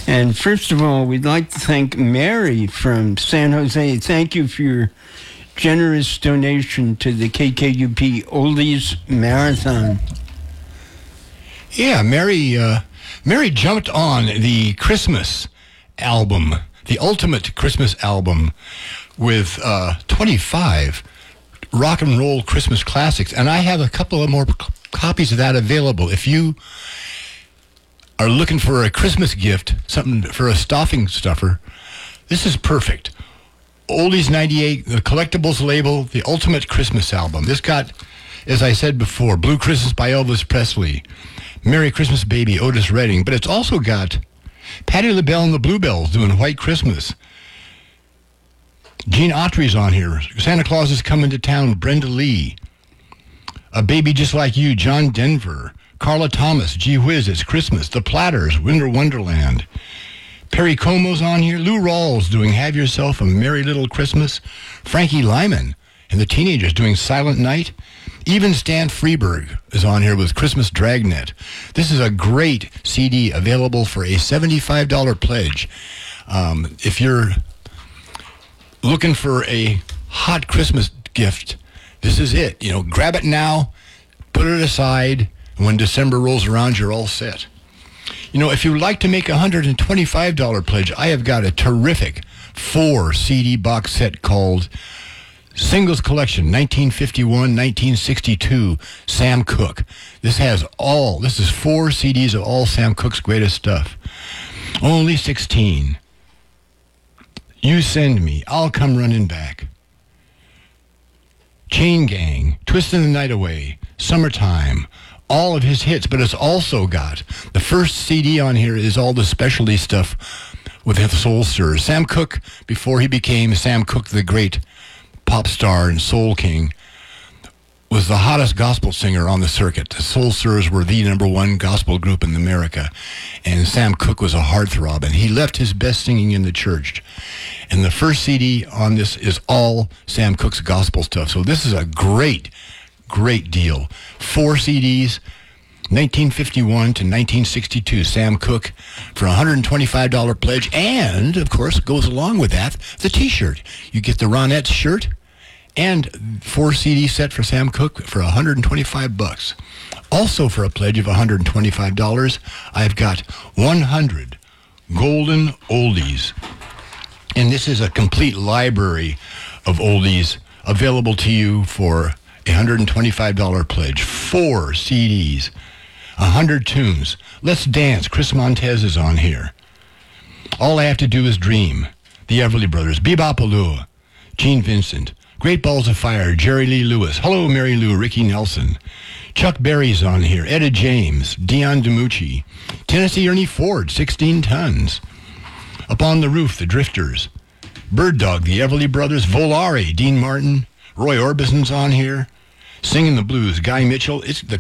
And first of all, we'd like to thank Mary from San Jose. Thank you for your generous donation to the KKUP Oldies Marathon. Yeah, Mary jumped on the Christmas album, the ultimate Christmas album, with 25 rock and roll Christmas classics. And I have a couple of more copies of that available. If you are looking for a Christmas gift, something for a stocking stuffer, this is perfect. Oldies 98, the collectibles label, the ultimate Christmas album. This got, as I said before, Blue Christmas by Elvis Presley, Merry Christmas Baby, Otis Redding, but it's also got Patti LaBelle and the Bluebells doing White Christmas. Gene Autry's on here. Santa Claus is Coming to Town, Brenda Lee. A Baby Just Like You, John Denver. Carla Thomas, Gee Whiz, It's Christmas. The Platters, Winter Wonderland. Perry Como's on here. Lou Rawls doing Have Yourself a Merry Little Christmas. Frankie Lyman and the Teenagers doing Silent Night. Even Stan Freberg is on here with Christmas Dragnet. This is a great CD available for a $75 pledge. If you're looking for a hot Christmas gift, this is it. You know, grab it now, put it aside, and when December rolls around, you're all set. You know, if you'd like to make a $125 pledge, I have got a terrific 4 CD box set called Singles Collection, 1951-1962, Sam Cooke. This is 4 CDs of all Sam Cooke's greatest stuff. Only 16. You Send Me, I'll Come Running Back. Chain Gang, Twisting the Night Away, Summertime, all of his hits, but it's also got, the first CD on here is all the specialty stuff with the Soul Stirrers. Sam Cooke, before he became Sam Cooke, the great pop star and soul king, was the hottest gospel singer on the circuit. The Soul Stirrers were the #1 gospel group in America, and Sam Cooke was a heartthrob, and he left his best singing in the church. And the first CD on this is all Sam Cooke's gospel stuff. So this is a great, great deal. 4 CDs, 1951 to 1962, Sam Cooke, for a $125 pledge. And, of course, goes along with that, the T-shirt. You get the Ronettes shirt and 4 CD set for Sam Cooke for $125. Also for a pledge of $125, I've got 100 golden oldies. And this is a complete library of oldies available to you for a $125 pledge. 4 CDs, 100 tunes. Let's Dance, Chris Montez is on here. All I Have to Do Is Dream, the Everly Brothers, Bebopaloo, Gene Vincent, Great Balls of Fire, Jerry Lee Lewis, Hello Mary Lou, Ricky Nelson. Chuck Berry's on here, Etta James, Dion DiMucci, Tennessee Ernie Ford, 16 Tons. Up on the Roof, the Drifters, Bird Dog, the Everly Brothers, Volare, Dean Martin, Roy Orbison's on here. Singing the Blues, Guy Mitchell. It's the